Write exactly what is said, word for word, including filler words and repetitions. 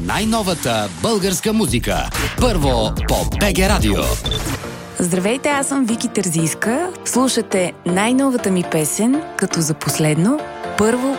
най-новата българска музика. Първо по Б Г Радио. Здравейте, аз съм Вики Терзийска. Слушате най-новата ми песен, като за последно, първо